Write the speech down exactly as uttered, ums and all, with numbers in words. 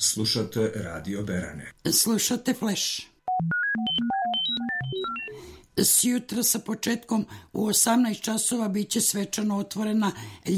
Slušate Radio Berane. Slušate Flash. Sjutra sa početkom u osamnaest časova biće svečano otvorena